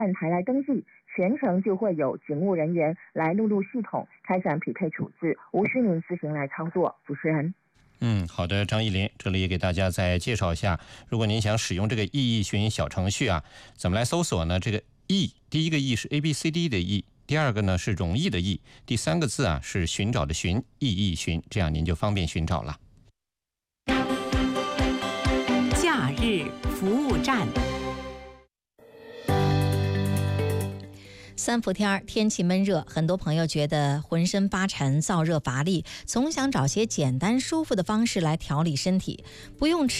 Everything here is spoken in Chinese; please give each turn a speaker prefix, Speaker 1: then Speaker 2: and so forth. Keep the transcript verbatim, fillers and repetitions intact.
Speaker 1: 站台来登记，全程就会有警务人员来录入系统，开展匹配处置，无需您自行来操作。主持人。
Speaker 2: 嗯，好的，张艺林，这里也给大家再介绍一下，如果您想使用这个易易寻小程序啊，怎么来搜索呢？这个易，第一个易是 A B C D 的易，第二个呢是容易的易，第三个字啊是寻找的寻，易易寻，这样您就方便寻找了。
Speaker 3: 假日服务站。
Speaker 4: 三伏天天气闷热，很多朋友觉得浑身发沉、燥热乏力，总想找些简单舒服的方式来调理身体，不用吃